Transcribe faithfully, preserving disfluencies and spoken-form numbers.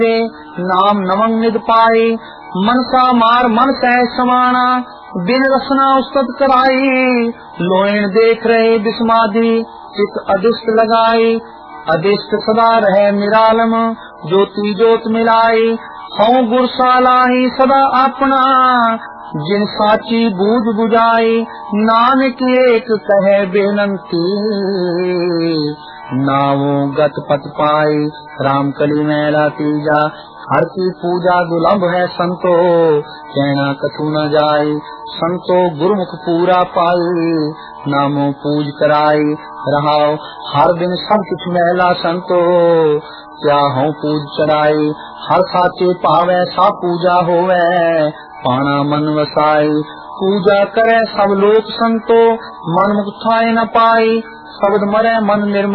नाम नमंग निद पाए मनसा मार मन सह समाना बिन रसना उस्तत कराई लोयन देख रहे बिस्मादी चित अदिष्ट लगाई अदिष्ट सदा रहे निरालम ज्योति ज्योत मिलाई हूँ गुरशाला ही सदा अपना जिन साची बूझ बुझाई नानक एक कहे बेनंती नावों गत पत पाई राम कली मैला तीजा हर की पूजा दुलभ है संतो कहना कथू न जाय संतो गुरुमुख पूरा पाई नामो पूज कराई रहाओ हर दिन सब कुछ मैला संतो क्या हो पूज चढ़ाई हर साचे पावे सा पूजा होवे पाना मन वसाई पूजा करे सब लोक संतो मन मुक्त थाए न पाई शब्द मरे मन निर्मल